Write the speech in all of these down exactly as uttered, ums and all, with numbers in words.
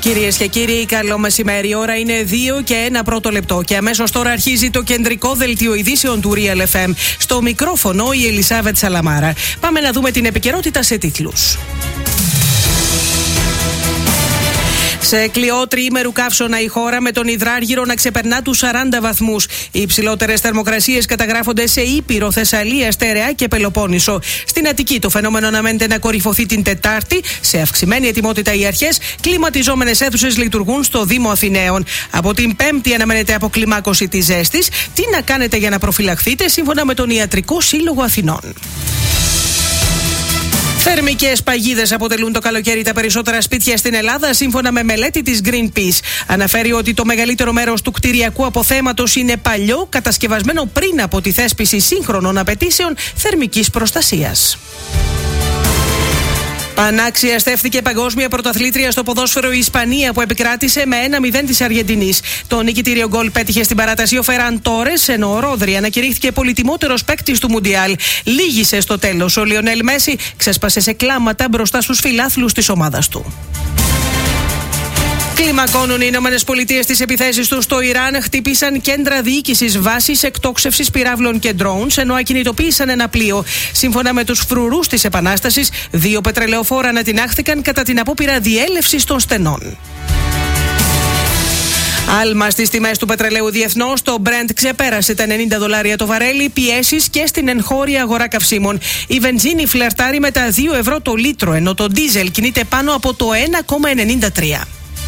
Κυρίες και κύριοι, καλό μεσημέρι. Η ώρα είναι δύο και ένα πρώτο λεπτό. Και αμέσως τώρα αρχίζει το κεντρικό δελτίο ειδήσεων του Real εφ εμ. Στο μικρόφωνο η Ελισάβετ Σαλαμάρα. Πάμε να δούμε την επικαιρότητα σε τίτλους. Σε κλειό τριήμερου καύσωνα η χώρα, με τον υδράργυρο να ξεπερνά τους σαράντα βαθμούς. Οι υψηλότερες θερμοκρασίες καταγράφονται σε Ήπειρο, Θεσσαλία, Στερεά και Πελοπόννησο. Στην Αττική το φαινόμενο αναμένεται να κορυφωθεί την Τετάρτη. Σε αυξημένη ετοιμότητα οι αρχές, κλιματιζόμενες αίθουσες λειτουργούν στο Δήμο Αθηναίων. Από την Πέμπτη αναμένεται αποκλιμάκωση της ζέστης. Τι να κάνετε για να προφυλαχθείτε, σύμφωνα με τον Ιατρικό Σύλλογο Αθηνών. Θερμικές παγίδες αποτελούν το καλοκαίρι τα περισσότερα σπίτια στην Ελλάδα, σύμφωνα με μελέτη της Greenpeace. Αναφέρει ότι το μεγαλύτερο μέρος του κτηριακού αποθέματος είναι παλιό, κατασκευασμένο πριν από τη θέσπιση σύγχρονων απαιτήσεων θερμικής προστασίας. Πανάξια στέφθηκε παγκόσμια πρωταθλήτρια στο ποδόσφαιρο η Ισπανία, που επικράτησε με ένα μηδέν της Αργεντινής. Το νικητήριο γκολ πέτυχε στην παράταση ο Φεράν Τόρες, ενώ ο Ρόδρι ανακηρύχθηκε πολυτιμότερος παίκτης του Μουντιάλ. Λίγησε στο τέλος. Ο Λιονέλ Μέση ξέσπασε σε κλάματα μπροστά στους φιλάθλους της ομάδας του. Κλιμακώνουν οι Ηνωμένες Πολιτείες τις επιθέσεις τους στο Ιράν, χτύπησαν κέντρα διοίκησης, βάσης εκτόξευσης πυράβλων και drones, ενώ ακινητοποίησαν ένα πλοίο. Σύμφωνα με τους φρουρούς της Επανάστασης, δύο πετρελαιοφόρα ανατινάχθηκαν κατά την απόπειρα διέλευσης των στενών. Άλμα στις τιμές του πετρελαίου διεθνώς, το Brent ξεπέρασε τα ενενήντα δολάρια το βαρέλι, πιέσεις και στην εγχώρια αγορά καυσίμων. Η βενζίνη φλερτάρει με τα δύο ευρώ το λίτρο, ενώ το ντίζελ κινείται πάνω από το ένα κόμμα ενενήντα τρία.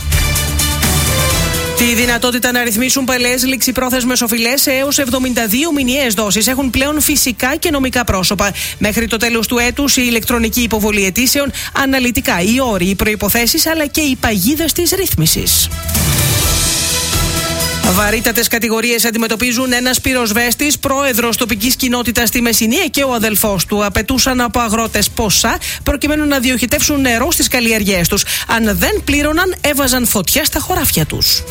Τη δυνατότητα να ρυθμίσουν πελές, ληξιπρόθεσμες οφειλές έως εβδομήντα δύο μηνιαίες δόσεις έχουν πλέον φυσικά και νομικά πρόσωπα. Μέχρι το τέλος του έτους, η ηλεκτρονική υποβολή αιτήσεων, αναλυτικά οι όροι, οι προϋποθέσεις αλλά και οι παγίδες της ρύθμισης. Βαρύτατες κατηγορίες αντιμετωπίζουν ένας πυροσβέστης, πρόεδρος τοπικής κοινότητας στη Μεσσηνία και ο αδελφός του. Απαιτούσαν από αγρότες ποσά προκειμένου να διοχετεύσουν νερό στις καλλιεργίες τους. Αν δεν πλήρωναν, έβαζαν φωτιά στα χωράφια τους.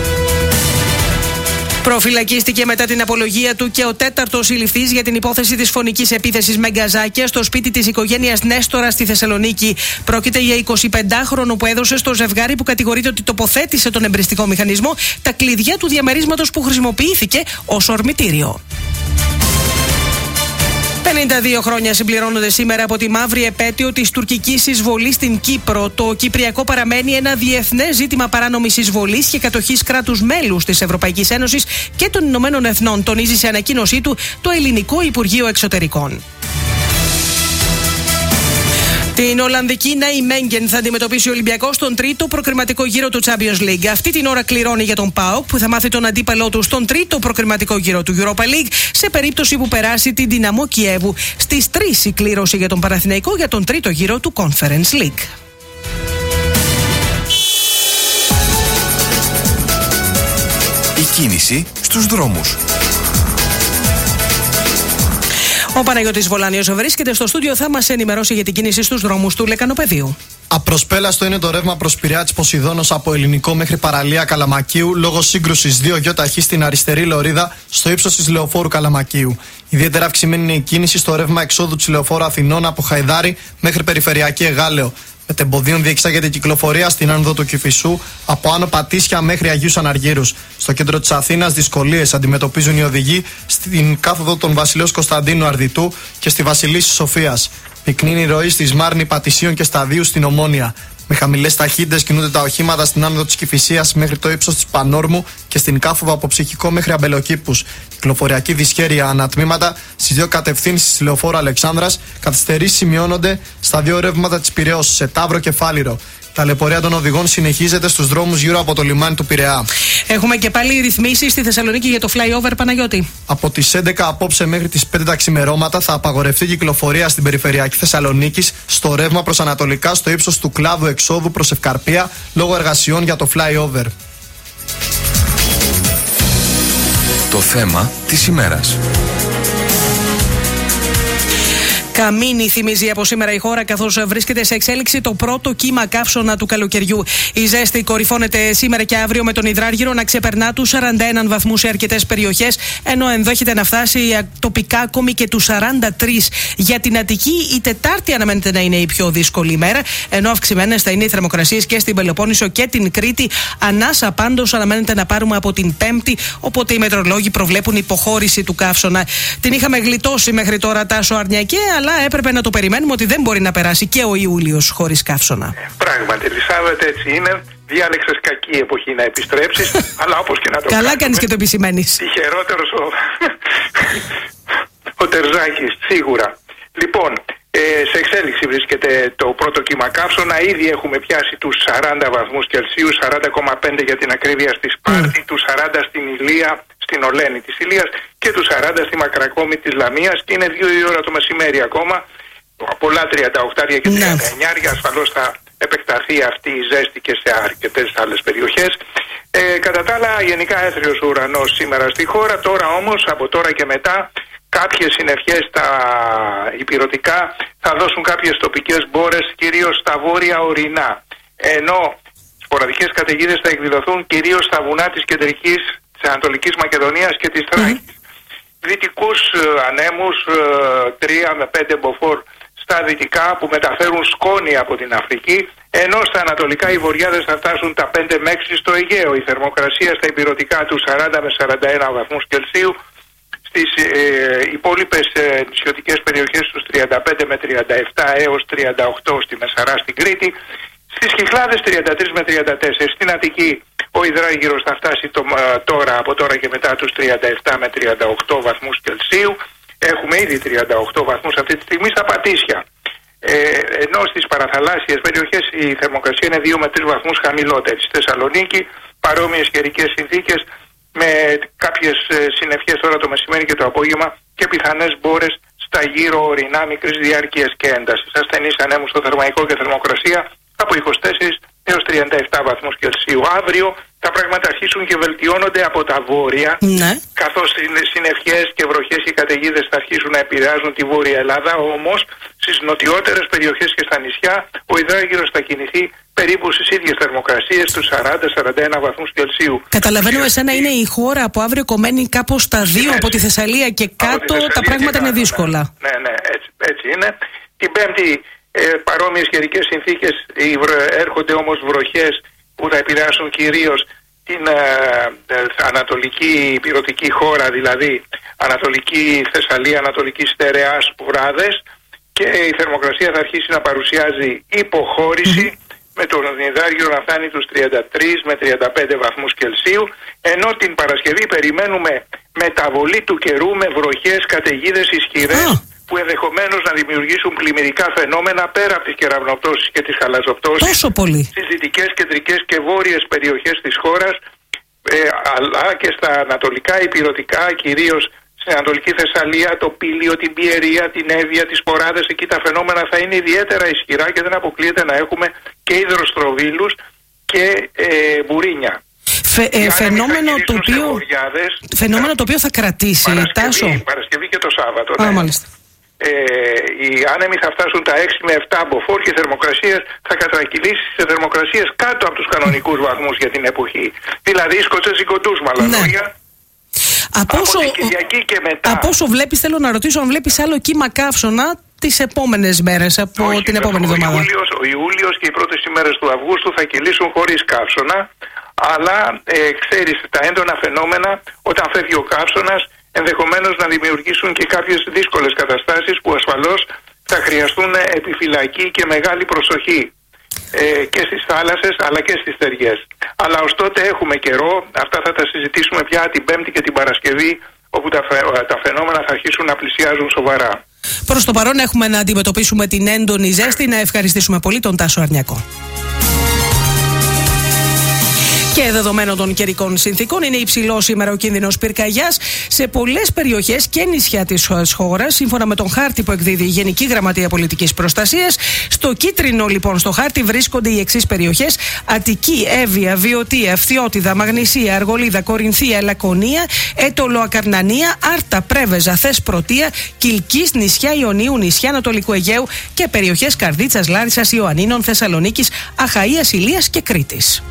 Προφυλακίστηκε μετά την απολογία του και ο τέταρτος συλληφθής για την υπόθεση της φωνικής επίθεσης με γκαζάκια στο σπίτι της οικογένειας Νέστορα στη Θεσσαλονίκη. Πρόκειται για εικοσιπεντάχρονο που έδωσε στο ζευγάρι που κατηγορείται ότι τοποθέτησε τον εμπριστικό μηχανισμό τα κλειδιά του διαμερίσματος που χρησιμοποιήθηκε ως ορμητήριο. πενήντα δύο χρόνια συμπληρώνονται σήμερα από τη μαύρη επέτειο της τουρκικής εισβολής στην Κύπρο. Το Κυπριακό παραμένει ένα διεθνές ζήτημα παράνομης εισβολής και κατοχής κράτους μέλους της Ευρωπαϊκής Ένωσης και των Ηνωμένων Εθνών, τονίζει σε ανακοίνωσή του το Ελληνικό Υπουργείο Εξωτερικών. Την Ολλανδική Ναϊμέγγεν θα αντιμετωπίσει ο Ολυμπιακός στον τρίτο προκριματικό γύρο του Champions League. Αυτή την ώρα κληρώνει για τον ΠΑΟΚ, που θα μάθει τον αντίπαλό του στον τρίτο προκριματικό γύρο του Europa League, σε περίπτωση που περάσει την Δυναμό Κιέβου. Στις τρεις η κλήρωση για τον Παναθηναϊκό για τον τρίτο γύρο του Conference League. Η κίνηση στους δρόμους. Ο Παναγιώτης Βολάνιος βρίσκεται στο στούντιο, θα μας ενημερώσει για την κίνηση στους δρόμους του Λεκανοπεδίου. Απροσπέλαστο είναι το ρεύμα προς Πειραιά της Ποσειδώνος από Ελληνικό μέχρι παραλία Καλαμακίου, λόγω σύγκρουσης δύο γιοταχή στην αριστερή λωρίδα στο ύψος της Λεωφόρου Καλαμακίου. Ιδιαίτερα αυξημένη είναι η κίνηση στο ρεύμα εξόδου της Λεωφόρου Αθηνών από Χαϊδάρη μέχρι Περιφερειακή Εγάλεο. Μετεμποδίων διεξάγεται κυκλοφορία στην άνοδο του Κηφισού από Άνω Πατήσια μέχρι Αγίους Αναργύρους. Στο κέντρο της Αθήνας δυσκολίες αντιμετωπίζουν οι οδηγοί στην κάθοδο των Βασιλέως Κωνσταντίνου Αρδιτού και στη Βασιλίσσης Σοφίας. Πυκνή είναι η ροή στη Σμάρνη, Πατησίων και Σταδίου στην Ομόνια. Με χαμηλές ταχύτητες κινούνται τα οχήματα στην άνοδο της Κηφισίας μέχρι το ύψος της Πανόρμου και στην κάθοδο από Ψυχικό μέχρι Αμπελοκήπους. Κυκλοφοριακή δυσχέρεια ανατμήματα στις δύο κατευθύνσεις της Λεωφόρου Αλεξάνδρας. Καθυστερήσεις σημειώνονται στα δύο ρεύματα της Πειραιώς, σε Ταύρο και Φάληρο. Η ταλαιπωρία των οδηγών συνεχίζεται στους δρόμους γύρω από το λιμάνι του Πειραιά. Έχουμε και πάλι ρυθμίσεις στη Θεσσαλονίκη για το flyover, Παναγιώτη. Από τις έντεκα απόψε μέχρι τις πέντε τα ξημερώματα θα απαγορευτεί κυκλοφορία στην περιφερειακή Θεσσαλονίκης στο ρεύμα προς ανατολικά στο ύψος του κλάδου εξόδου προς Ευκαρπία λόγω εργασιών για το flyover. Το θέμα της ημέρας. Καμίνη θυμίζει από σήμερα η χώρα, καθώς βρίσκεται σε εξέλιξη το πρώτο κύμα καύσωνα του καλοκαιριού. Η ζέστη κορυφώνεται σήμερα και αύριο με τον υδράργυρο να ξεπερνά τους σαράντα ένα βαθμούς σε αρκετές περιοχές, ενώ ενδέχεται να φτάσει τοπικά ακόμη και τους σαράντα τρεις. Για την Αττική, η Τετάρτη αναμένεται να είναι η πιο δύσκολη ημέρα, ενώ αυξημένες θα είναι οι θερμοκρασίες και στην Πελοπόννησο και την Κρήτη. Ανάσα πάντως αναμένεται να πάρουμε από την Πέμπτη, οπότε οι μετρολόγοι προβλέπουν υποχώρηση του καύσωνα. Την είχαμε γλιτώσει μέχρι τώρα, Τάσο Αρνιακέ, αλλά έπρεπε να το περιμένουμε ότι δεν μπορεί να περάσει και ο Ιούλιος χωρίς καύσωνα. Πράγματι, Ελισάβετ, έτσι είναι. Διάλεξες κακή εποχή να επιστρέψεις, αλλά όπως και να το Καλά κάνεις και το επισημαίνεις. Τυχερότερος ο, ο Τερζάκης, σίγουρα. Λοιπόν, ε, σε εξέλιξη βρίσκεται το πρώτο κύμα καύσωνα. Ήδη έχουμε πιάσει τους σαράντα βαθμούς Κελσίου, σαράντα κόμμα πέντε για την ακρίβεια στη Σπάρτη, mm. τους σαράντα στην Ηλία, στην Ολένη της Ηλίας και τους σαράντα στη Μακρακόμη της Λαμίας, και είναι δύο η ώρα το μεσημέρι ακόμα. Πολλά τριάντα οκτώ και τριάντα εννιά, ασφαλώς θα επεκταθεί αυτή η ζέστη και σε αρκετές άλλες περιοχές. Ε, κατά τα άλλα, γενικά έθριος ο ουρανός σήμερα στη χώρα. Τώρα όμως, από τώρα και μετά, κάποιες συννεφιές στα ηπειρωτικά θα δώσουν κάποιες τοπικές μπόρες, κυρίως στα βόρεια ορεινά. Ενώ σποραδικές καταιγίδες θα εκδηλωθούν κυρίως στα βουνά της κεντρικής, της Ανατολικής Μακεδονίας και της Θράκης. Mm-hmm. Δυτικούς ε, ανέμους ε, τρία με πέντε μποφόρ στα δυτικά που μεταφέρουν σκόνη από την Αφρική, ενώ στα ανατολικά οι βορειάδες θα φτάσουν τα πέντε με έξι στο Αιγαίο. Η θερμοκρασία στα ηπειρωτικά του σαράντα με σαράντα ένα βαθμούς Κελσίου, στις ε, υπόλοιπες ε, νησιωτικές περιοχές τους τριάντα πέντε με τριάντα επτά έως τριάντα οκτώ στη Μεσαρά στην Κρήτη, στις Κυκλάδες τριάντα τρία με τριάντα τέσσερα, στην Αττική ο υδράργυρος θα φτάσει το, τώρα, από τώρα και μετά τους τριάντα επτά με τριάντα οκτώ βαθμούς Κελσίου. Έχουμε ήδη τριάντα οκτώ βαθμούς αυτή τη στιγμή στα Πατήσια. Ε, ενώ στις παραθαλάσσιες περιοχές η θερμοκρασία είναι δύο με τρεις βαθμούς χαμηλότερη. Στη Θεσσαλονίκη παρόμοιες καιρικές συνθήκες με κάποιες συννεφιές τώρα το μεσημέρι και το απόγευμα και πιθανές μπόρες στα γύρω ορεινά μικρής διάρκειας και έντασης. Ασθενείς ανέμους στο Θερμαϊκό και θερμοκρασία από είκοσι τέσσερα έως τριάντα επτά βαθμούς Κελσίου. Αύριο τα πράγματα αρχίσουν και βελτιώνονται από τα βόρεια, ναι. καθώς οι συννεφιές και βροχές και καταιγίδες θα αρχίσουν να επηρεάζουν τη Βόρεια Ελλάδα. Όμως στις νοτιότερες περιοχές και στα νησιά ο υδράργυρος θα κινηθεί περίπου στις ίδιες θερμοκρασίες, τους σαράντα με σαράντα ένα βαθμούς Κελσίου. Καταλαβαίνω, εσένα είναι η χώρα που αύριο κομμένει κάπως στα δύο, από τη Θεσσαλία και κάτω, Θεσσαλία τα πράγματα είναι δύσκολα. Ναι, ναι, έτσι, έτσι είναι. Την Πέμπτη ε, παρόμοιες καιρικές συνθήκες, έρχονται όμως βροχές που θα επηρεάσουν κυρίως την ε, ε, ανατολική ηπειρωτική χώρα, δηλαδή Ανατολική Θεσσαλία, Ανατολική Στερεά, Σπουράδες, και η θερμοκρασία θα αρχίσει να παρουσιάζει υποχώρηση, mm-hmm. με τον υδράργυρο να φτάνει τους τριάντα τρία με τριάντα πέντε βαθμούς Κελσίου, ενώ την Παρασκευή περιμένουμε μεταβολή του καιρού με βροχές, καταιγίδες ισχυρές, oh. που ενδεχομένως να δημιουργήσουν πλημμυρικά φαινόμενα πέρα από τις κεραυνοπτώσεις και τις χαλαζοπτώσεις. Τόσο πολύ. Στις δυτικές, κεντρικές και βόρειες περιοχές της χώρας, ε, αλλά και στα ανατολικά ηπειρωτικά, κυρίως στην Ανατολική Θεσσαλία, το Πήλιο, την Πιερία, την Εύβοια, τις Ποράδες. Εκεί τα φαινόμενα θα είναι ιδιαίτερα ισχυρά και δεν αποκλείεται να έχουμε και υδροστροβίλους και ε, μπουρίνια. Φε, ε, φαινόμενο, το οποίο, φαινόμενο το οποίο θα κρατήσει, Παρασκευή, Τάσο. Παρασκευή και το Σάββατο. Α, ναι. μάλιστα. Ε, οι άνεμοι θα φτάσουν τα έξι με επτά μποφόρ και οι θερμοκρασίες θα κατρακυλήσει σε θερμοκρασίες κάτω από τους κανονικούς βαθμούς για την εποχή. Δηλαδή σκοτσέζικοντούς μαλανόγια. Ναι. Από, όσο, και μετά. από όσο βλέπεις, θέλω να ρωτήσω αν βλέπεις άλλο κύμα καύσωνα τις επόμενες μέρες από Όχι, την επόμενη εβδομάδα. Ο Ιούλιος, ο Ιούλιος και οι πρώτες ημέρες του Αυγούστου θα κυλήσουν χωρίς καύσωνα, αλλά ε, ξέρεις, τα έντονα φαινόμενα όταν φεύγει ο καύσωνας ενδεχομένως να δημιουργήσουν και κάποιες δύσκολες καταστάσεις που ασφαλώς θα χρειαστούν επιφυλακή και μεγάλη προσοχή ε, και στις θάλασσες αλλά και στις στεριές. Αλλά ως τότε έχουμε καιρό, αυτά θα τα συζητήσουμε πια την Πέμπτη και την Παρασκευή, όπου τα, φαι, τα φαινόμενα θα αρχίσουν να πλησιάζουν σοβαρά. Προς το παρόν έχουμε να αντιμετωπίσουμε την έντονη ζέστη. Να ευχαριστήσουμε πολύ τον Τάσο Αρνιακό. Και δεδομένων των καιρικών συνθήκων, είναι υψηλό σήμερα ο κίνδυνος πυρκαγιάς σε πολλές περιοχές και νησιά της χώρας, σύμφωνα με τον χάρτη που εκδίδει η Γενική Γραμματεία Πολιτικής Προστασίας. Στο κίτρινο, λοιπόν, στο χάρτη βρίσκονται οι εξής περιοχές: Αττική, Εύβοια, Βιωτία, Φθιώτιδα, Μαγνησία, Αργολίδα, Κορινθία, Λακωνία, Έτολο, Ακαρνανία, Άρτα, Πρέβεζα, Θεσπρωτεία, Κιλκής, νησιά Ιωνίου, νησιά Ανατολικού Αιγαίου και περιοχές Καρδίτσας, Λάρισσας, Ιωαννίνων, Θεσσαλονίκης, Αχαΐας, Ηλίας και Κρήτης.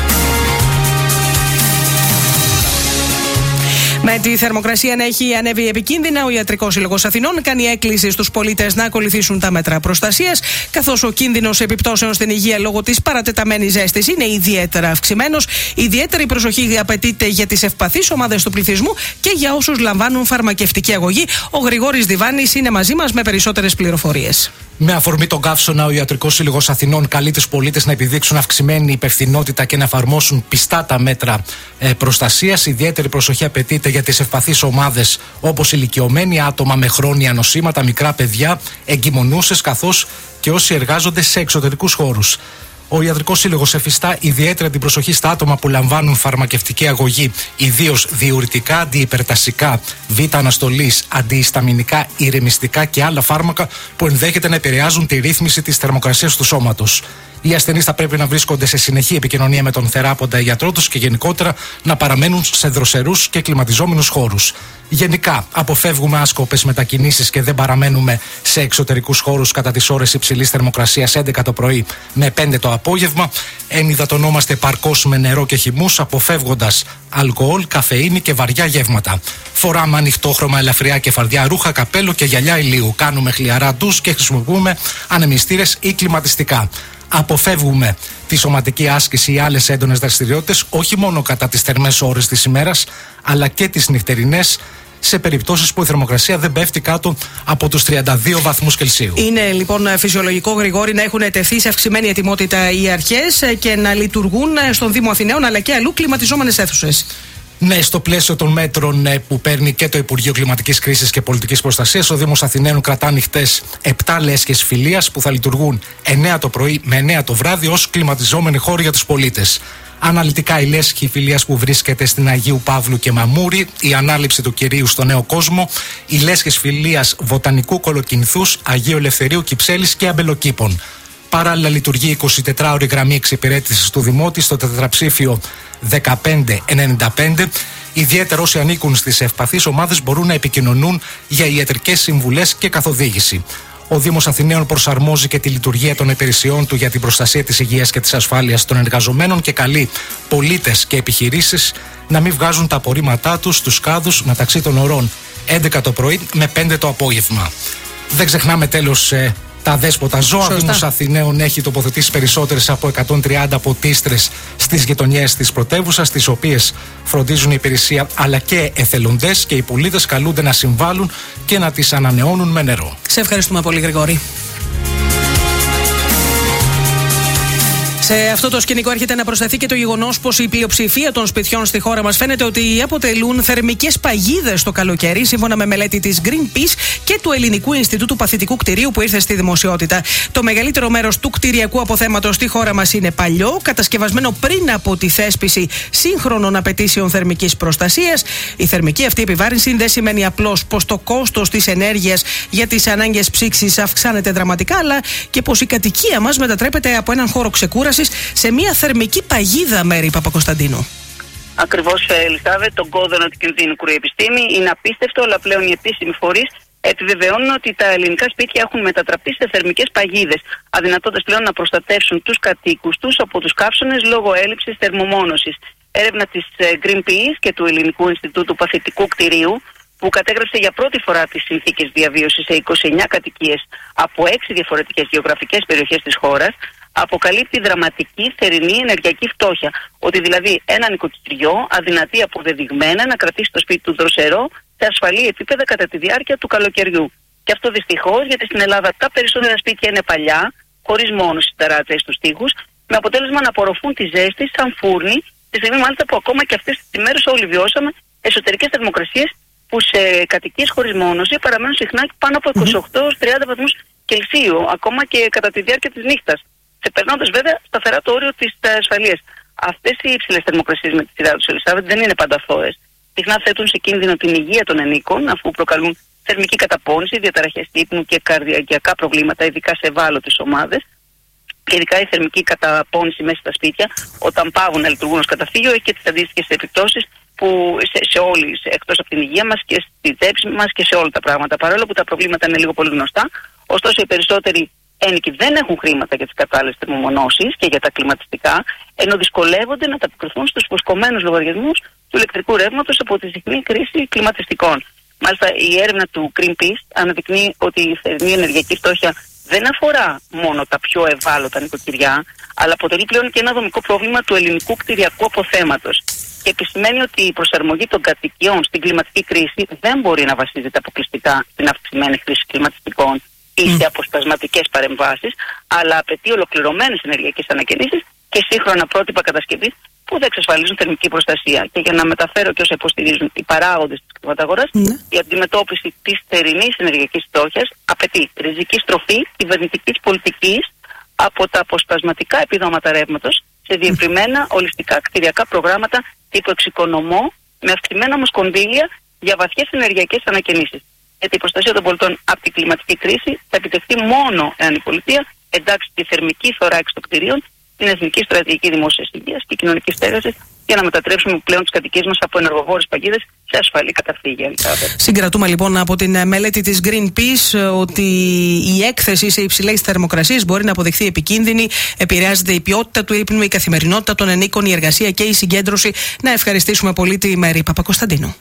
Με τη θερμοκρασία να έχει ανέβει επικίνδυνα, ο Ιατρικός Σύλλογος Αθηνών κάνει έκκληση στους πολίτες να ακολουθήσουν τα μέτρα προστασίας, καθώς ο κίνδυνος επιπτώσεων στην υγεία λόγω της παρατεταμένης ζέστης είναι ιδιαίτερα αυξημένος. Ιδιαίτερη προσοχή απαιτείται για τις ευπαθείς ομάδες του πληθυσμού και για όσους λαμβάνουν φαρμακευτική αγωγή. Ο Γρηγόρης Διβάνης είναι μαζί μας με περισσότερες πληροφορίες. Με αφορμή τον καύσωνα, ο Ιατρικός Σύλλογος Αθηνών καλεί τους πολίτες να επιδείξουν αυξημένη υπευθυνότητα και να εφαρμόσουν πιστά τα μέτρα ε, προστασίας. Ιδιαίτερη προσοχή απαιτείται για τις ευπαθείς ομάδες, όπως ηλικιωμένοι, άτομα με χρόνια νοσήματα, μικρά παιδιά, εγκυμονούσες, καθώς και όσοι εργάζονται σε εξωτερικούς χώρους. Ο Ιατρικός Σύλλογος εφιστά ιδιαίτερα την προσοχή στα άτομα που λαμβάνουν φαρμακευτική αγωγή, ιδίως διουρητικά, αντιυπερτασικά, β' αναστολής, αντιισταμινικά, ηρεμιστικά και άλλα φάρμακα που ενδέχεται να επηρεάζουν τη ρύθμιση της θερμοκρασίας του σώματος. Οι ασθενείς θα πρέπει να βρίσκονται σε συνεχή επικοινωνία με τον θεράποντα γιατρό τους και γενικότερα να παραμένουν σε δροσερούς και κλιματιζόμενους χώρους. Γενικά, αποφεύγουμε άσκοπες μετακινήσεις και δεν παραμένουμε σε εξωτερικούς χώρους κατά τις ώρες υψηλής θερμοκρασίας έντεκα το πρωί με πέντε το απόγευμα. Ενυδατωνόμαστε παρκώς με νερό και χυμούς, αποφεύγοντας αλκοόλ, καφεΐνη και βαριά γεύματα. Φοράμε ανοιχτόχρωμα, ελαφριά και φαρδιά ρούχα, καπέλο και γυαλιά ηλίου. Κάνουμε χλιαρά ντους και χρησιμοποιούμε ανεμιστήρες ή κλιματιστικά. Αποφεύγουμε τη σωματική άσκηση ή άλλες έντονες δραστηριότητες, όχι μόνο κατά τις θερμές ώρες της ημέρας, αλλά και τις νυχτερινές, σε περιπτώσεις που η θερμοκρασία δεν πέφτει κάτω από τους τριάντα δύο βαθμούς Κελσίου. Είναι λοιπόν φυσιολογικό, Γρηγόρη, να έχουν τεθεί σε αυξημένη ετοιμότητα οι αρχές και να λειτουργούν στον Δήμο Αθηναίων αλλά και αλλού κλιματιζόμενες αίθουσες. Ναι, στο πλαίσιο των μέτρων που παίρνει και το Υπουργείο Κλιματικής Κρίσης και Πολιτικής Προστασίας, ο Δήμος Αθηναίων κρατά ανοιχτές επτά λέσχες φιλίας που θα λειτουργούν εννέα το πρωί με εννέα το βράδυ ως κλιματιζόμενοι χώροι για τους πολίτες. Αναλυτικά η λέσχη φιλίας που βρίσκεται στην Αγίου Παύλου και Μαμούρη, η ανάληψη του Κυρίου στο Νέο Κόσμο, οι λέσχες φιλίας Βοτανικού Κολοκυνθούς, Αγίου Ελευθερίου Κυψέλης και Αμπελοκήπων. Παράλληλα, λειτουργεί η εικοσιτετράωρη γραμμή εξυπηρέτησης του Δημότη στο τετραψήφιο δεκαπέντε ενενήντα πέντε. Ιδιαίτερα όσοι ανήκουν στις ευπαθείς ομάδες μπορούν να επικοινωνούν για ιατρικές συμβουλές και καθοδήγηση. Ο Δήμος Αθηναίων προσαρμόζει και τη λειτουργία των υπηρεσιών του για την προστασία της υγείας και της ασφάλειας των εργαζομένων και καλεί πολίτες και επιχειρήσεις να μην βγάζουν τα απορρίμματά τους στους κάδους μεταξύ των ωρών έντεκα το πρωί με πέντε το απόγευμα. Δεν ξεχνάμε τέλος ε, τα δέσποτα ζώα. Ο Δήμος Αθηναίων έχει τοποθετήσει περισσότερες από εκατόν τριάντα ποτίστρες στις γειτονιές της πρωτεύουσας, τις οποίες φροντίζουν η υπηρεσία αλλά και εθελοντές, και οι πολίτες καλούνται να συμβάλλουν και να τις ανανεώνουν με νερό. Σε ευχαριστούμε πολύ, Γρηγόρη. Σε αυτό το σκηνικό έρχεται να προσθεθεί και το γεγονός πως η πλειοψηφία των σπιτιών στη χώρα μας φαίνεται ότι αποτελούν θερμικές παγίδες το καλοκαίρι, σύμφωνα με μελέτη της Greenpeace και του Ελληνικού Ινστιτούτου Παθητικού Κτηρίου που ήρθε στη δημοσιότητα. Το μεγαλύτερο μέρος του κτηριακού αποθέματος στη χώρα μας είναι παλιό, κατασκευασμένο πριν από τη θέσπιση σύγχρονων απαιτήσεων θερμικής προστασίας. Η θερμική αυτή επιβάρυνση δεν σημαίνει απλώς πως το κόστος της ενέργειας για τις ανάγκες ψήξης αυξάνεται δραματικά, αλλά και πως η κατοικία μας μετατρέπεται από έναν χώρο ξεκούρασης σε μια θερμική παγίδα, Μέρη Παπακοσταντίνου. Ακριβώς, Ελισάβετ, τον κόδωνα του κινδύνου κρούει η επιστήμη. Είναι απίστευτο, αλλά πλέον οι επίσημοι φορείς επιβεβαιώνουν ότι τα ελληνικά σπίτια έχουν μετατραπεί σε θερμικές παγίδες, αδυνατώντας πλέον να προστατεύσουν τους κατοίκους τους από τους καύσωνες λόγω έλλειψης θερμομόνωσης. Έρευνα της Greenpeace και του Ελληνικού Ινστιτούτου Παθητικού Κτηρίου, που κατέγραψε για πρώτη φορά τις συνθήκες διαβίωσης σε είκοσι εννέα κατοικίες από έξι διαφορετικές γεωγραφικές περιοχές της χώρας, αποκαλύπτει δραματική θερινή ενεργειακή φτώχεια. Ότι δηλαδή ένα νοικοκυριό αδυνατεί αποδεδειγμένα να κρατήσει το σπίτι του δροσερό σε ασφαλή επίπεδα κατά τη διάρκεια του καλοκαιριού. Και αυτό δυστυχώς, γιατί στην Ελλάδα τα περισσότερα σπίτια είναι παλιά, χωρίς μόνο στις ταράτσες στους τοίχους, με αποτέλεσμα να απορροφούν τη ζέστη σαν φούρνη, τη στιγμή μάλιστα που ακόμα και αυτές τις ημέρες όλοι βιώσαμε εσωτερικές θερμοκρασίες που σε κατοικίες χωρίς μόνωση παραμένουν συχνά πάνω από είκοσι οκτώ έως τριάντα βαθμούς Κελσίου, ακόμα και κατά τη διάρκεια της νύχτας, ξεπερνώντας βέβαια σταθερά το όριο της ασφαλείας. Αυτές οι υψηλές θερμοκρασίες με τη σειρά τους, Ελισάβετ, δεν είναι πάντα αθώες. Συχνά θέτουν σε κίνδυνο την υγεία των ενίκων, αφού προκαλούν θερμική καταπώνηση, διαταραχές ύπνου και καρδιακά προβλήματα, ειδικά σε ευάλωτες ομάδες. Και ειδικά η θερμική καταπώνηση μέσα στα σπίτια, όταν πάβουν να λειτουργούν ως καταφύγιο, έχει και τις αντίστοιχες επιπτώσεις που σε, σε όλη, εκτός από την υγεία μας και στη τσέπη μας και σε όλα τα πράγματα. Παρόλο που τα προβλήματα είναι λίγο πολύ γνωστά, ωστόσο οι περισσότεροι ένικοι δεν έχουν χρήματα για τις κατάλληλες θερμομονώσεις και για τα κλιματιστικά, ενώ δυσκολεύονται να ανταποκριθούν στους υποσκομμένους λογαριασμούς του ηλεκτρικού ρεύματος από τη συχνή κρίση κλιματιστικών. Μάλιστα, η έρευνα του Greenpeace αναδεικνύει ότι η θερμή ενεργειακή φτώχεια δεν αφορά μόνο τα πιο ευάλωτα νοικοκυριά, αλλά αποτελεί πλέον και ένα δομικό πρόβλημα του ελληνικού κτηριακού αποθέματος. Και επισημαίνει ότι η προσαρμογή των κατοικιών στην κλιματική κρίση δεν μπορεί να βασίζεται αποκλειστικά στην αυξημένη χρήση κλιματιστικών ή σε αποσπασματικές παρεμβάσεις, αλλά απαιτεί ολοκληρωμένες ενεργειακές ανακαινήσεις και σύγχρονα πρότυπα κατασκευής που θα εξασφαλίζουν θερμική προστασία. Και για να μεταφέρω και όσα υποστηρίζουν οι παράγοντες της κλιματαγοράς, mm. η αντιμετώπιση της θερινής ενεργειακής φτώχειας απαιτεί ριζική στροφή κυβερνητικής πολιτικής από τα αποσπασματικά επιδόματα ρεύματος σε διευρυμένα ολιστικά κτηριακά προγράμματα τύπου εξοικονομώ, με αυξημένα όμως κονδύλια για βαθιές ενεργειακές ανακαινήσεις. Γιατί η προστασία των πολιτών από την κλιματική κρίση θα επιτευχθεί μόνο εάν η πολιτεία εντάξει τη θερμική θωράξη των κτηρίων στην Εθνική Στρατηγική Δημόσιας Υγείας και Κοινωνικής Στέγασης, για να μετατρέψουμε πλέον τις κατοικίες μας από ενεργοβόρες παγίδες σε ασφαλή καταφύγια. Συγκρατούμε λοιπόν από την μελέτη της Greenpeace ότι η έκθεση σε υψηλές θερμοκρασίες μπορεί να αποδειχθεί επικίνδυνη, επηρεάζεται η ποιότητα του ύπνου, η καθημερινότητα των ενίκων, η εργασία και η συγκέντρωση. Να ευχαριστήσουμε πολύ τη Μέρη Παπακοσταντίνου.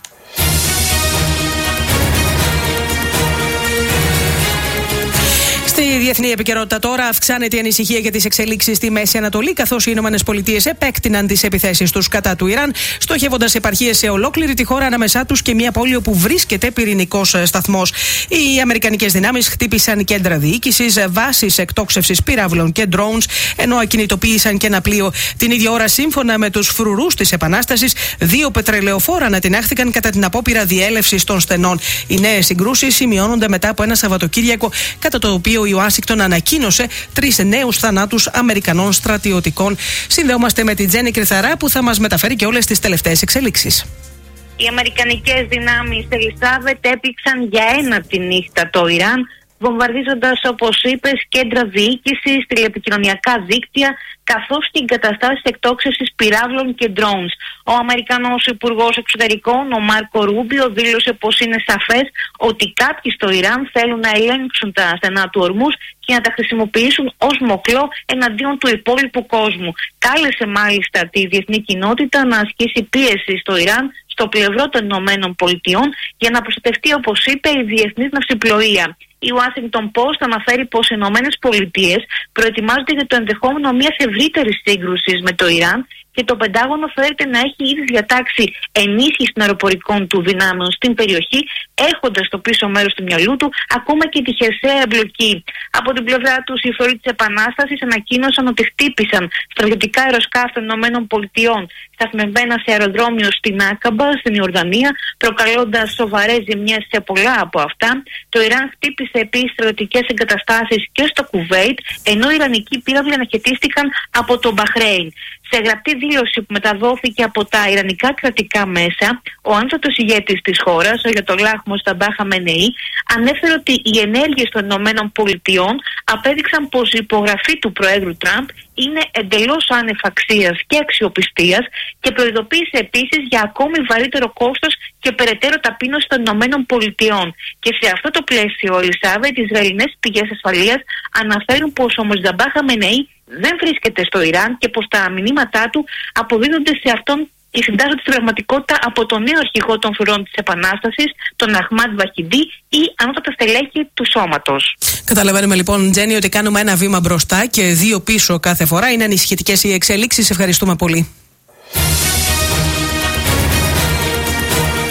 Στη διεθνή επικαιρότητα τώρα, αυξάνεται η ανησυχία για τις εξελίξεις στη Μέση Ανατολή, καθώς οι ΗΠΑ επέκτηναν τις επιθέσεις τους κατά του Ιράν, στοχεύοντας επαρχίες σε ολόκληρη τη χώρα, ανάμεσά τους και μια πόλη όπου βρίσκεται πυρηνικός σταθμός. Οι αμερικανικές δυνάμεις χτύπησαν κέντρα διοίκησης, βάσεις εκτόξευσης πυράβλων και drones, ενώ ακινητοποίησαν και ένα πλοίο. Την ίδια ώρα, σύμφωνα με τους φρουρούς της Επανάστασης, δύο πετρελαιοφόρα ανατινάχθηκαν κατά την απόπειρα διέλευσης των στενών. Οι νέες συγκρούσεις σημειώνονται μετά από ένα Σαββατοκύριακο, κατά το οποίο η Ουάσιγκτον ανακοίνωσε τρεις νέους θανάτους Αμερικανών στρατιωτικών. Συνδεόμαστε με την Τζέννη Κρυθαρά που θα μας μεταφέρει και όλες τις τελευταίες εξελίξεις. Οι αμερικανικές δυνάμεις, Ελισάβετ, έπληξαν για ένα τη νύχτα το Ιράν, βομβαρδίζοντας, όπως είπες, κέντρα διοίκησης, τηλεπικοινωνιακά δίκτυα, καθώς και εγκαταστάσεις εκτόξευσης πυράβλων και drones. Ο Αμερικανός Υπουργός Εξωτερικών, ο Μάρκο Ρούμπιο, δήλωσε πως είναι σαφές ότι κάποιοι στο Ιράν θέλουν να ελέγξουν τα στενά του Ορμούζ και να τα χρησιμοποιήσουν ως μοχλό εναντίον του υπόλοιπου κόσμου. Κάλεσε μάλιστα τη διεθνή κοινότητα να ασκήσει πίεση στο Ιράν, στο πλευρό των Ηνωμένων Πολιτειών, για να προστατευτεί, όπως είπε, η διεθνής ναυσιπλοεία. Η Washington Post αναφέρει πως οι Ηνωμένες Πολιτείες προετοιμάζονται για το ενδεχόμενο μιας ευρύτερης σύγκρουσης με το Ιράν και το Πεντάγωνο φέρεται να έχει ήδη διατάξει ενίσχυση των αεροπορικών του δυνάμεων στην περιοχή, έχοντας στο πίσω μέρος του μυαλού του ακόμα και τη χερσαία εμπλοκή. Από την πλευρά τους, οι φορείς της Επανάστασης ανακοίνωσαν ότι χτύπησαν στρατιωτικά αεροσκάφη των ΗΠΑ σταθμευμένα σε αεροδρόμιο στην Άκαμπα, στην Ιορδανία, προκαλώντας σοβαρές ζημιές σε πολλά από αυτά. Το Ιράν χτύπησε επίσης στρατιωτικές εγκαταστάσεις και στο Κουβέιτ, ενώ οι Ιρανικοί πύραυλοι αναχαιτίστηκαν από το Μπαχρέιν. Σε γραπτή δήλωση που μεταδόθηκε από τα Ιρανικά κρατικά μέσα, ο άνωτατος ηγέτης της χώρας, ο Αγιατολάχ Μοσταμπά Χαμενεή, ανέφερε ότι οι ενέργειες των Ηνωμένων Πολιτειών απέδειξαν πως η υπογραφή του Προέδρου Τραμπ είναι εντελώς άνευ αξίας και αξιοπιστίας και προειδοποίησε επίσης για ακόμη βαρύτερο κόστος και περαιτέρω ταπείνωση των Ηνωμένων Πολιτειών. Και σε αυτό το πλαίσιο, Ελισάβετ, οι Ισραηλινές πηγές ασφαλείας αναφέρουν πως ο Μοσταμπά Χαμενεή δεν βρίσκεται στο Ιράν και πως τα μηνύματά του αποδίδονται σε αυτόν και συντάσσονται στην πραγματικότητα από τον νέο αρχηγό των φρουρών της Επανάστασης, τον Αχμάντ Βαχιντή, ή ανώτατα στελέχη του σώματος. Καταλαβαίνουμε λοιπόν, Τζέννη, ότι κάνουμε ένα βήμα μπροστά και δύο πίσω κάθε φορά. Είναι ανησυχητικές οι εξελίξεις. Ευχαριστούμε πολύ.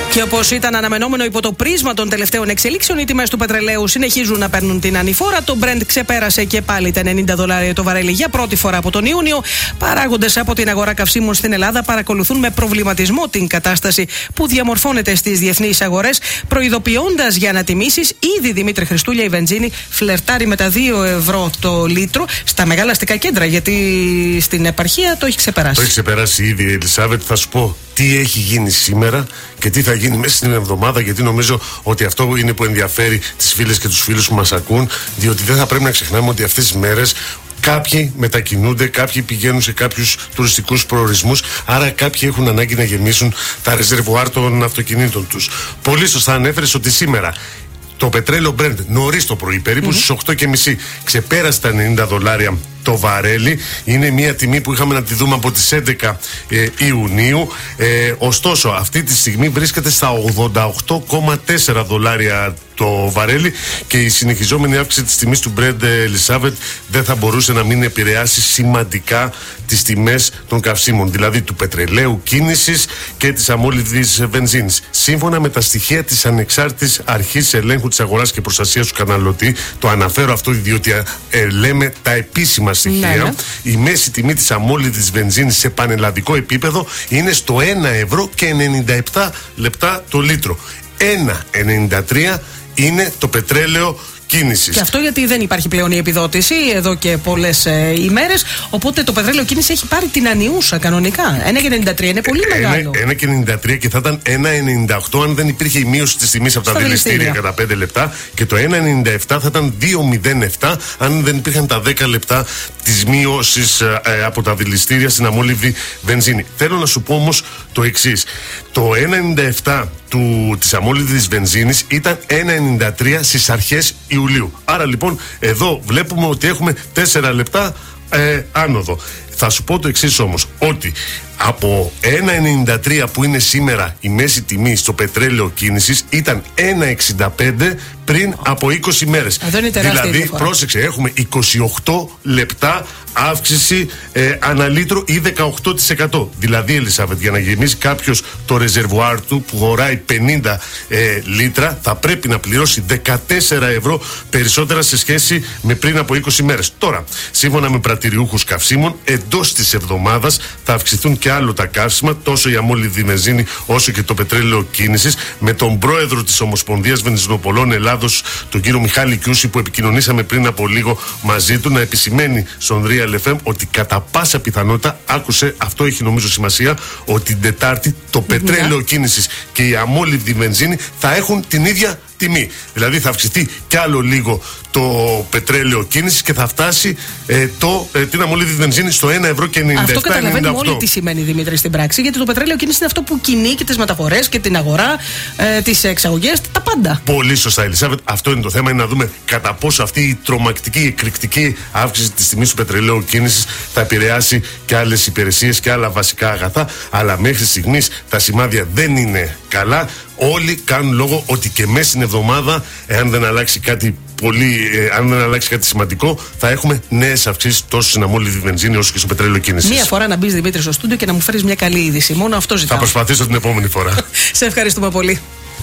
Και όπως ήταν αναμενόμενο υπό το πρίσμα των τελευταίων εξελίξεων, οι τιμές του πετρελαίου συνεχίζουν να παίρνουν την ανηφόρα. Το Brent ξεπέρασε και πάλι τα ενενήντα δολάρια το βαρέλι για πρώτη φορά από τον Ιούνιο. Παράγοντες από την αγορά καυσίμων στην Ελλάδα παρακολουθούν με προβληματισμό την κατάσταση που διαμορφώνεται στις διεθνείς αγορές, προειδοποιώντας για ανατιμήσεις. Ήδη, Δημήτρη Χριστούλια, η βενζίνη φλερτάρει με τα δύο ευρώ το λίτρο στα μεγάλα αστικά κέντρα, γιατί στην επαρχία το έχει ξεπεράσει. Το έχει ξεπεράσει ήδη, Ελισάβετ. Θα σου πω τι έχει γίνει σήμερα και τι θα γίνει μέσα στην εβδομάδα, γιατί νομίζω ότι αυτό είναι που ενδιαφέρει τις φίλες και τους φίλους που μας ακούν, διότι δεν θα πρέπει να ξεχνάμε ότι αυτές τις μέρες κάποιοι μετακινούνται, κάποιοι πηγαίνουν σε κάποιους τουριστικούς προορισμούς, άρα κάποιοι έχουν ανάγκη να γεμίσουν τα ρεζερβουάρ των αυτοκινήτων τους. Πολύ σωστά ανέφερες ότι σήμερα το πετρέλαιο Brent νωρίς το πρωί, περίπου mm-hmm. στις οκτώ και μισή, ξεπέρασε τα ενενήντα δολάρια το βαρέλι. Είναι μια τιμή που είχαμε να τη δούμε από τις έντεκα ε, Ιουνίου. Ε, ωστόσο, αυτή τη στιγμή βρίσκεται στα ογδόντα οκτώ κόμμα τέσσερα δολάρια το βαρέλι και η συνεχιζόμενη αύξηση της τιμής του Brent, Ελισάβετ, δεν θα μπορούσε να μην επηρεάσει σημαντικά τις τιμές των καυσίμων, δηλαδή του πετρελαίου κίνησης και της αμόλυδης βενζίνης. Σύμφωνα με τα στοιχεία της Ανεξάρτητης Αρχής Ελέγχου της Αγοράς και Προστασίας του Καταναλωτή, το αναφέρω αυτό διότι ε, λέμε τα επίσημα στοιχεία, ναι, ναι. Η μέση τιμή της αμόλυδης βενζίνης σε πανελλαδικό επίπεδο είναι στο ένα ευρώ και ενενήντα επτά λεπτά το λίτρο. ένα ενενήντα τρία είναι το πετρέλαιο κίνησης. Και αυτό γιατί δεν υπάρχει πλέον η επιδότηση εδώ και πολλές ε, ημέρες. Οπότε το πετρέλαιο κίνηση έχει πάρει την ανιούσα κανονικά. ένα ενενήντα τρία είναι πολύ ε, μεγάλο. ένα ενενήντα τρία και θα ήταν ένα ενενήντα οκτώ αν δεν υπήρχε η μείωση της τιμής από τα δηληστήρια κατά πέντε λεπτά. Και το ένα ενενήντα επτά θα ήταν δύο μηδέν επτά αν δεν υπήρχαν τα δέκα λεπτά της μείωσης ε, από τα δηληστήρια στην αμόλυβδη βενζίνη. Θέλω να σου πω όμως το εξής. Το ένα ενενήντα επτά του, της αμόλυβδης βενζίνης ήταν ένα ενενήντα τρία στις αρχές Ιουλίου. Άρα λοιπόν εδώ βλέπουμε ότι έχουμε τέσσερα λεπτά ε, άνοδο. Θα σου πω το εξής όμως, ότι από ένα ενενήντα τρία που είναι σήμερα η μέση τιμή στο πετρέλαιο κίνησης ήταν ένα εξήντα πέντε πριν από είκοσι μέρες. Δηλαδή, διαφορά. Πρόσεξε, έχουμε είκοσι οκτώ λεπτά αύξηση ε, αναλύτρο ή δεκαοκτώ τοις εκατό. Δηλαδή, Ελισάβετ, για να γεμίσει κάποιος το ρεζερβουάρ του που χωράει πενήντα ε, λίτρα, θα πρέπει να πληρώσει δεκατέσσερα ευρώ περισσότερα σε σχέση με πριν από είκοσι μέρες. Τώρα, σύμφωνα με πρατηριούχους καυσίμων, εντός της εβδομάδας θα αυξηθούν και άλλο τα καύσιμα, τόσο η αμόλυδη βενζίνη όσο και το πετρέλαιο κίνησης, με τον πρόεδρο της Ομοσπονδίας Βενζινοπολών Ελλάδος, τον κύριο Μιχάλη Κιούση, που επικοινωνήσαμε πριν από λίγο μαζί του, να επισημαίνει στον Real εφ εμ ότι κατά πάσα πιθανότητα, άκουσε, αυτό έχει νομίζω σημασία, ότι την Τετάρτη το πετρέλαιο yeah. κίνησης και η αμόλυδη βενζίνη θα έχουν την ίδια τιμή. Δηλαδή θα αυξηθεί κι άλλο λίγο το πετρέλαιο κίνησης και θα φτάσει ε, το, ε, την αμολύδη βενζίνη στο ένα ευρώ και ενενήντα επτά. Αυτό καταλαβαίνουμε όλοι τι σημαίνει, Δημήτρη, στην πράξη, γιατί το πετρέλαιο κίνηση είναι αυτό που κινεί και τις μεταφορές και την αγορά, ε, τις εξαγωγές, τα πάντα. Πολύ σωστά, Ελισάβετ. Αυτό είναι το θέμα, είναι να δούμε κατά πόσο αυτή η τρομακτική, εκρηκτική αύξηση της τιμής του πετρελαίου κίνησης θα επηρεάσει και άλλες υπηρεσίες και άλλα βασικά αγαθά. Αλλά μέχρι στιγμής τα σημάδια δεν είναι καλά. Όλοι κάνουν λόγο ότι και μέσα στην εβδομάδα, εάν δεν αλλάξει κάτι πολύ, ε, αν δεν αλλάξει κάτι σημαντικό, θα έχουμε νέες αυξήσεις τόσο στην αμόλυδη βενζίνη όσο και στο πετρέλαιο κίνησης. Μία φορά να μπεις, Δημήτρη, στο στούντιο και να μου φέρεις μια καλή είδηση. Μόνο αυτό ζητάω. Θα προσπαθήσω την επόμενη φορά. Σε ευχαριστούμε πολύ.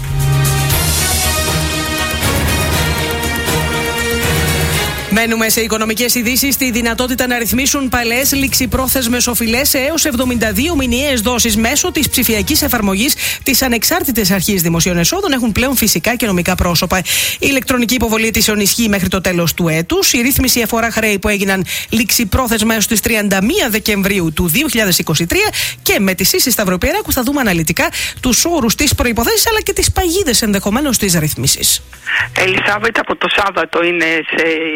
Μένουμε σε οικονομικές ειδήσεις. Τη δυνατότητα να ρυθμίσουν παλαιές ληξιπρόθεσμες οφειλές σε έως εβδομήντα δύο μηνιαίες δόσεις μέσω της ψηφιακής εφαρμογής της Ανεξάρτητης Αρχής Δημοσίων Εσόδων έχουν πλέον φυσικά και νομικά πρόσωπα. Η ηλεκτρονική υποβολή αιτήσεων ισχύει μέχρι το τέλος του έτους. Η ρύθμιση αφορά χρέη που έγιναν ληξιπρόθεσμα έως τις τριάντα μία Δεκεμβρίου του δύο χιλιάδες είκοσι τρία και με τη Σύση Σταυροπιεράκου θα δούμε αναλυτικά τους όρους, τις προϋποθέσεις αλλά και τις παγίδες ενδεχομένως της ρύθμισης. Ελισάβετ, από το Σάββατο είναι σε